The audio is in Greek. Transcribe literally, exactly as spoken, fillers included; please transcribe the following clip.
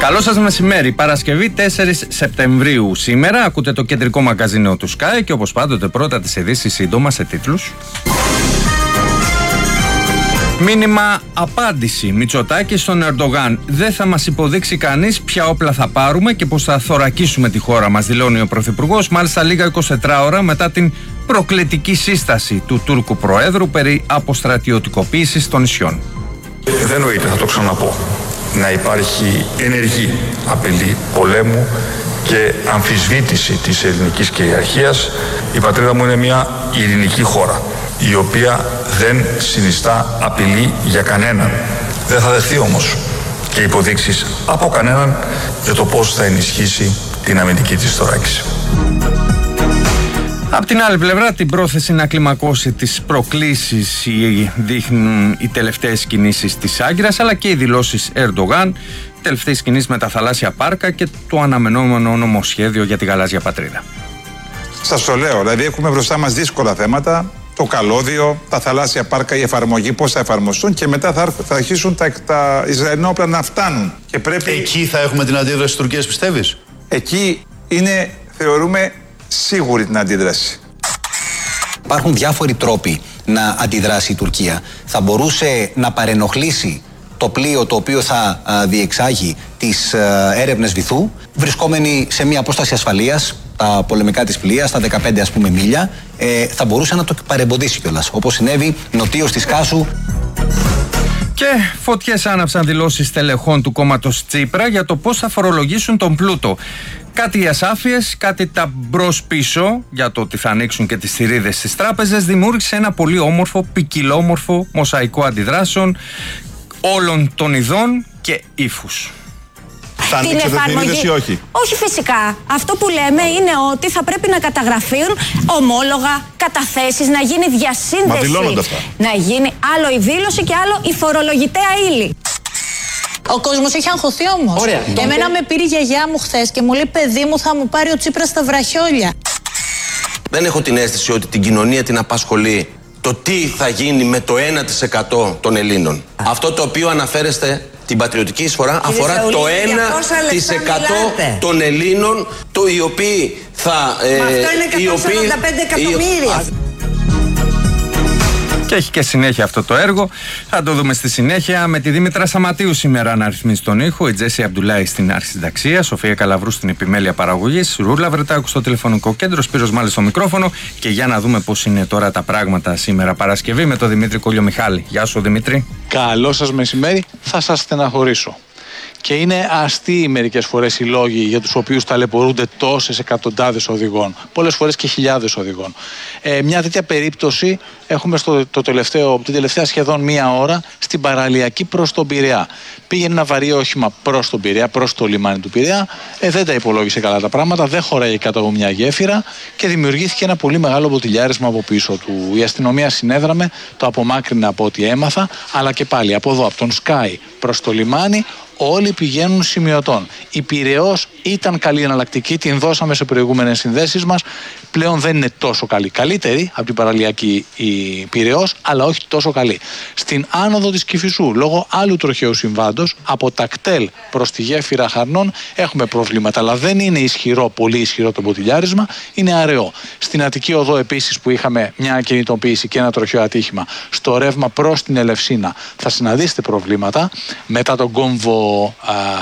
Καλό σας μεσημέρι, Παρασκευή τέσσερις Σεπτεμβρίου. Σήμερα ακούτε το κεντρικό μαγκαζίνο του Sky και όπως πάντοτε πρώτα τις ειδήσεις σύντομα σε τίτλους. Μήνυμα απάντηση. Μητσοτάκης στον Ερντογάν. Δεν θα μας υποδείξει κανείς ποια όπλα θα πάρουμε και πώς θα θωρακίσουμε τη χώρα μας, δηλώνει ο Πρωθυπουργός, μάλιστα λίγα εικοσιτετρά ώρα μετά την προκλητική σύσταση του Τούρκου Προέδρου περί αποστρατιωτικοποίησης των νησιών. Δεν νοείται, θα το ξαναπώ, να υπάρχει ενεργή απειλή πολέμου και αμφισβήτηση της ελληνικής κυριαρχίας. Η πατρίδα μου είναι μια ειρηνική χώρα, η οποία δεν συνιστά απειλή για κανέναν. Δεν θα δεχθεί όμως και υποδείξεις από κανέναν για το πώς θα ενισχύσει την αμυντική της θωράκιση. Απ' την άλλη πλευρά, την πρόθεση να κλιμακώσει τις προκλήσεις δείχνουν οι τελευταίες κινήσεις της Άγκυρας, αλλά και οι δηλώσεις Ερντογάν, οι τελευταίες κινήσεις με τα θαλάσσια πάρκα και το αναμενόμενο νομοσχέδιο για τη γαλάζια πατρίδα. Σας το λέω, δηλαδή έχουμε μπροστά μας δύσκολα θέματα, το καλώδιο, τα θαλάσσια πάρκα, η εφαρμογή, πώς θα εφαρμοστούν και μετά θα, θα αρχίσουν τα, τα Ισραηλινά όπλα να φτάνουν. Και πρέπει... Εκεί θα έχουμε την αντίδραση της Τουρκίας, πιστεύεις? Εκεί είναι, θεωρούμε, σίγουρη την αντίδραση. Υπάρχουν διάφοροι τρόποι να αντιδράσει η Τουρκία. Θα μπορούσε να παρενοχλήσει το πλοίο το οποίο θα διεξάγει τις έρευνες βυθού, βρισκόμενοι σε μια απόσταση ασφαλείας, τα πολεμικά της πλοία, στα δεκαπέντε ας πούμε μίλια, ε, θα μπορούσε να το παρεμποδίσει κιόλας, όπως συνέβη νοτίως της Κάσου. Και φωτιές άναψαν δηλώσεις τελεχών του κόμματος Τσίπρα για το πώς θα φορολογήσουν τον πλούτο. Κάτι οι ασάφειες, κάτι τα μπρος-πίσω για το ότι θα ανοίξουν και τις θηρίδες στις τράπεζες δημιούργησε ένα πολύ όμορφο, ποικιλόμορφο μοσαϊκό αντιδράσεων όλων των ειδών και ύφους. Θα ανοίξετε θηρίδες ή όχι? Όχι φυσικά. Αυτό που λέμε είναι ότι θα πρέπει να καταγραφούν ομόλογα, καταθέσεις, να γίνει διασύνδεση. Μα δηλώνονται αυτά. Να γίνει άλλο η δήλωση και άλλο η φορολογητέα ύλη. Ο κόσμος έχει αγχωθεί όμως. Ωραία. Και εμένα με πήρε η γιαγιά μου χθες και μου λέει, παιδί μου, θα μου πάρει ο Τσίπρας στα βραχιόλια. Δεν έχω την αίσθηση ότι την κοινωνία την απασχολεί το τι θα γίνει με το ένα τοις εκατό των Ελλήνων. Αυτό το οποίο αναφέρεστε, την πατριωτική εισφορά, κύριε αφορά Σαουλή, το ένα τοις εκατό των Ελλήνων, το οι οποίοι θα... Ε, Μα αυτό είναι εκατόν σαράντα πέντε εκατομμύρια. Και έχει και συνέχεια αυτό το έργο. Θα το δούμε στη συνέχεια με τη Δήμητρα Σαματίου σήμερα να ρυθμίσει τον ήχο, η Τζέσι Αμπτουλάη στην αρχισυνταξία, Σοφία Καλαβρού στην επιμέλεια παραγωγής, Ρούλα Βρετάκου στο τηλεφωνικό κέντρο, Σπύρος Μάλης στο μικρόφωνο. Και για να δούμε πώς είναι τώρα τα πράγματα σήμερα Παρασκευή με τον Δημήτρη Κολιομιχάλη. Γεια σου, Δημήτρη. Καλό σας μεσημέρι. Θα σας στεναχωρήσω. Και είναι αστείοι μερικές φορές οι λόγοι για τους οποίους ταλαιπωρούνται τόσες εκατοντάδες οδηγών, πολλές φορές και χιλιάδες οδηγών. Ε, μια τέτοια περίπτωση έχουμε στο, το τελευταίο, την τελευταία σχεδόν μία ώρα στην παραλιακή προς τον Πειραιά. Πήγαινε ένα βαρύ όχημα προς τον Πειραιά, προς το λιμάνι του Πειραιά, ε, δεν τα υπολόγισε καλά τα πράγματα, δεν χωράει κάτω από μια γέφυρα και δημιουργήθηκε ένα πολύ μεγάλο μποτιλιάρισμα από πίσω του. Η αστυνομία συνέδραμε, το απομάκρυνε από ό,τι έμαθα, αλλά και πάλι από εδώ, από τον Sky προς το λιμάνι, όλοι πηγαίνουν σημειωτών. Η Πειραιώς ήταν καλή εναλλακτική, την δώσαμε σε προηγούμενες συνδέσεις μας. Πλέον δεν είναι τόσο καλή. Καλύτερη από την παραλιακή η Πειραιώς, αλλά όχι τόσο καλή. Στην άνοδο της Κηφισού, λόγω άλλου τροχαίου συμβάντος, από τα κτέλ προς τη γέφυρα Χαρνών έχουμε προβλήματα. Αλλά δεν είναι ισχυρό, πολύ ισχυρό το μποτιλιάρισμα, είναι αραιό. Στην Αττική Οδό επίσης που είχαμε μια κινητοποίηση και ένα τροχαίο ατύχημα, στο ρεύμα προς την Ελευσίνα θα συναντήσετε προβλήματα μετά τον κόμβο. Α,